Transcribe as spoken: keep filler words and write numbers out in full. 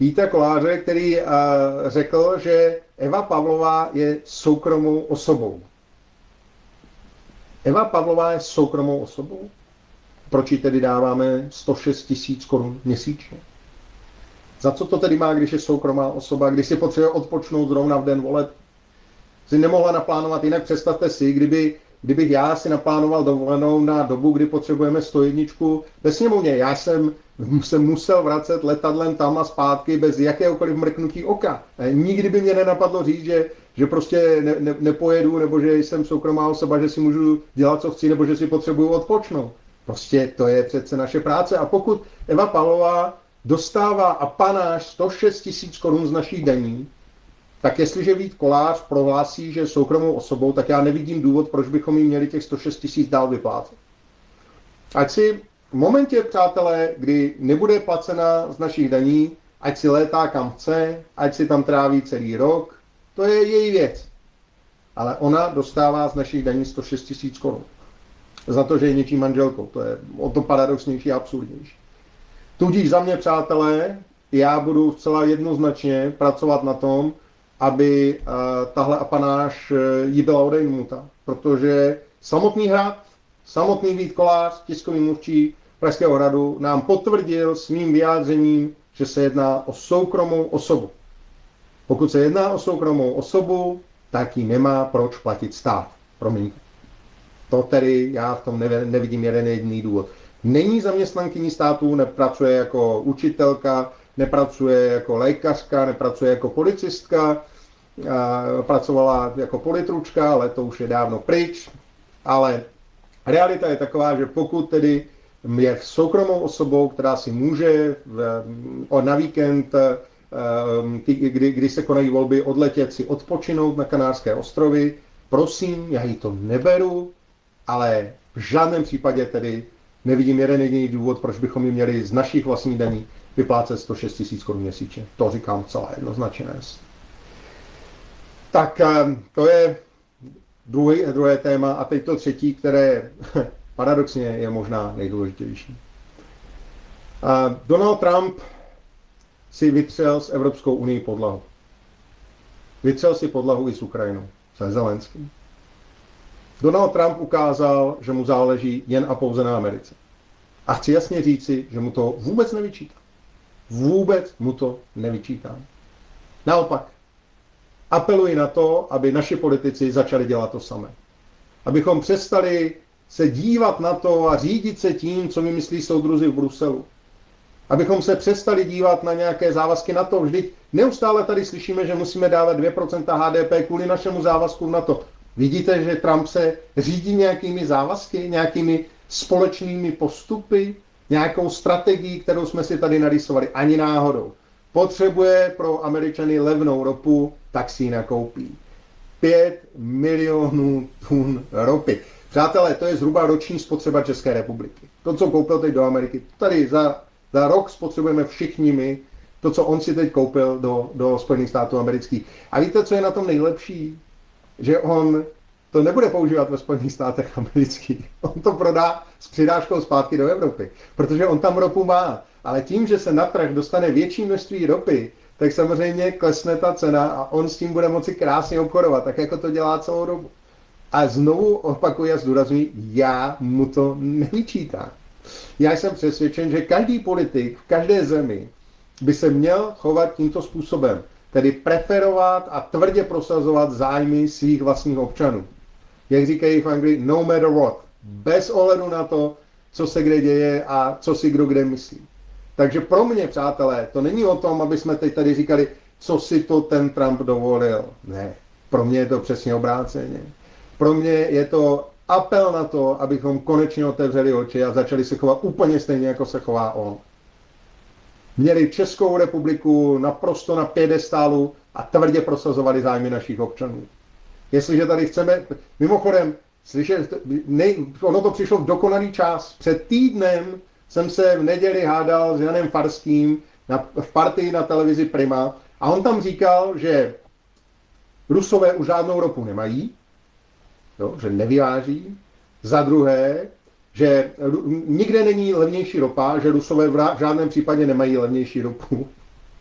Víta Koláře, který uh, řekl, že Eva Pavlová je soukromou osobou. Eva Pavlová je soukromou osobou? Proč jí tedy dáváme sto šest tisíc korun měsíčně? Za co to tedy má, když je soukromá osoba, když si potřebuje odpočnout zrovna v den voleb? Si nemohla naplánovat jinak. Představte si, kdyby, kdybych já si naplánoval dovolenou na dobu, kdy potřebujeme sto jedna ve sněmovně. Já jsem se musel vracet letadlem tam a zpátky bez jakéhokoliv mrknutí oka. Nikdy by mě nenapadlo říct, že, že prostě ne, ne, nepojedu, nebo že jsem soukromá osoba, že si můžu dělat, co chci, nebo že si potřebuju odpočnout. Prostě to je přece naše práce. A pokud Eva Pavlová dostává apanáž sto šest tisíc korun z našich daní, tak jestliže Vít Kolář prohlásí, že je soukromou osobou, tak já nevidím důvod, proč bychom jí měli těch sto šest tisíc dál vyplácet. Ať si v momentě, přátelé, kdy nebude placena z našich daní, ať si létá kam chce, ať si tam tráví celý rok, to je její věc. Ale ona dostává z našich daní sto šest tisíc korun. Za to, že je něčí manželkou. To je o to paradoxnější a absurdnější. Tudíž za mě, přátelé, já budu zcela jednoznačně pracovat na tom, aby uh, tahle apanáž uh, jí byla odejmuta. Protože samotný hrad, samotný Vít Kolář, tiskový mluvčí Pražského hradu, nám potvrdil svým vyjádřením, že se jedná o soukromou osobu. Pokud se jedná o soukromou osobu, tak ji nemá proč platit stát. Promiňte. To tedy já v tom nevidím jeden jediný důvod. Není zaměstnankyní státu, nepracuje jako učitelka, nepracuje jako lékařka, nepracuje jako policistka, pracovala jako politručka, ale to už je dávno pryč. Ale realita je taková, že pokud tedy je soukromou osobou, která si může v, na víkend, kdy, kdy se konají volby, odletět si odpočinout na Kanárské ostrovy, prosím, já jí to neberu, ale v žádném případě tedy nevidím jeden jediný důvod, proč bychom ji měli z našich vlastních daní vyplácet sto šest tisíc korun měsíčně. To říkám celé jednoznačně. Tak to je druhý, druhé téma a teď to třetí, které paradoxně je možná nejdůležitější. Donald Trump si vytřel s Evropskou unii podlahu. Vytřel si podlahu i s Ukrajinou, se Zelenským. Donald Trump ukázal, že mu záleží jen a pouze na Americe. A chci jasně říci, že mu to vůbec nevyčítám. Vůbec mu to nevyčítám. Naopak, apeluji na to, aby naši politici začali dělat to samé. Abychom přestali se dívat na to a řídit se tím, co vymyslí soudruzi v Bruselu. Abychom se přestali dívat na nějaké závazky NATO. Vždyť neustále tady slyšíme, že musíme dávat dvě procenta H D P kvůli našemu závazku v NATO. Vidíte, že Trump se řídí nějakými závazky, nějakými společnými postupy, nějakou strategií, kterou jsme si tady narysovali. Ani náhodou. Potřebuje pro Američany levnou ropu, tak si ji nakoupí. Pět milionů tun ropy. Přátelé, to je zhruba roční spotřeba České republiky. To, co koupil teď do Ameriky, tady za, za rok spotřebujeme všichni my, to, co on si teď koupil do, do Spojených států amerických. A víte, co je na tom nejlepší? Že on to nebude používat ve Spojených státech amerických. On to prodá s přidáškou zpátky do Evropy, protože on tam ropu má. Ale tím, že se na trh dostane větší množství ropy, tak samozřejmě klesne ta cena a on s tím bude moci krásně obchodovat, tak jako to dělá celou dobu. A znovu opakuji a zdůrazňuji, já mu to nevyčítám. Já jsem přesvědčen, že každý politik v každé zemi by se měl chovat tímto způsobem. Tedy preferovat a tvrdě prosazovat zájmy svých vlastních občanů. Jak říkají v Anglii, no matter what. Bez ohledu na to, co se kde děje a co si kdo kde myslí. Takže pro mě, přátelé, to není o tom, aby jsme teď tady říkali, co si to ten Trump dovolil. Ne, pro mě je to přesně obráceně. Pro mě je to apel na to, abychom konečně otevřeli oči a začali se chovat úplně stejně, jako se chová on. Měli Českou republiku naprosto na piedestálu a tvrdě prosazovali zájmy našich občanů. Jestliže tady chceme, mimochodem, slyšet, ne, ono to přišlo v dokonalý čas. Před týdnem jsem se v neděli hádal s Janem Farským na, v partii na televizi Prima a on tam říkal, že Rusové už žádnou ropu nemají, jo, že nevyváží. Za druhé, že nikde není levnější ropa, že Rusové v žádném případě nemají levnější ropu.